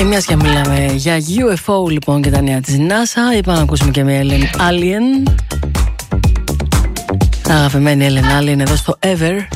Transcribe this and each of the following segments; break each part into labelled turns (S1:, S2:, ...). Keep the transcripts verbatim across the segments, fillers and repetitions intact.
S1: Και μιας και μιλάμε για γιου εφ ο λοιπόν και τα νέα της NASA, είπα να ακούσουμε και μια Alien. Αγαπημένη Ellen Alien εδώ στο Ever.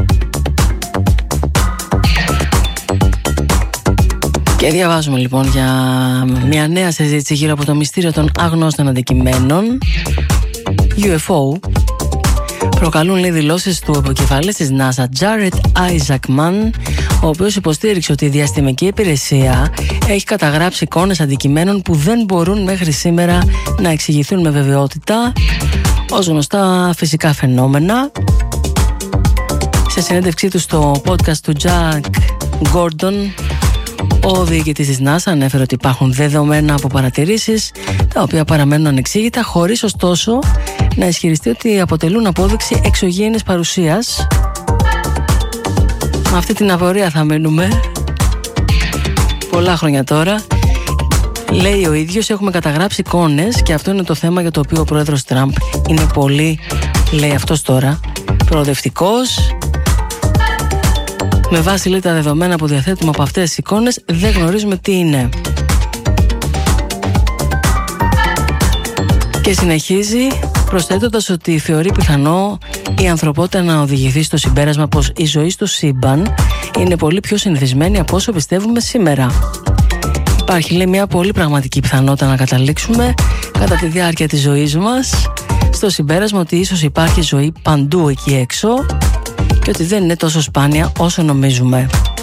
S1: Και διαβάζουμε λοιπόν για μια νέα συζήτηση γύρω από το μυστήριο των αγνώστων αντικειμένων γιου εφ ο. Προκαλούν λέει δηλώσεις του επικεφαλής της NASA Jared Isaacman, ο οποίος υποστήριξε ότι η διαστημική υπηρεσία έχει καταγράψει εικόνες αντικειμένων που δεν μπορούν μέχρι σήμερα να εξηγηθούν με βεβαιότητα ως γνωστά φυσικά φαινόμενα. Σε συνέντευξή του στο podcast του Jack Gordon, ο διοικητής της NASA ανέφερε ότι υπάρχουν δεδομένα από παρατηρήσεις τα οποία παραμένουν ανεξήγητα, χωρίς ωστόσο να ισχυριστεί ότι αποτελούν απόδειξη εξωγήινης παρουσίας. Με αυτή την απορία θα μείνουμε πολλά χρόνια τώρα. Λέει ο ίδιος, έχουμε καταγράψει εικόνες και αυτό είναι το θέμα για το οποίο ο πρόεδρος Τραμπ είναι πολύ, λέει αυτός τώρα, προοδευτικός. Με βάση λέει τα δεδομένα που διαθέτουμε από αυτές τις εικόνες δεν γνωρίζουμε τι είναι. Και συνεχίζει προσθέτοντας ότι θεωρεί πιθανό η ανθρωπότητα να οδηγηθεί στο συμπέρασμα πως η ζωή στο σύμπαν είναι πολύ πιο συνηθισμένη από όσο πιστεύουμε σήμερα. Υπάρχει λέει μια πολύ πραγματική πιθανότητα να καταλήξουμε κατά τη διάρκεια της ζωής μας στο συμπέρασμα ότι ίσως υπάρχει ζωή παντού εκεί έξω και ότι δεν είναι τόσο σπάνια όσο νομίζουμε.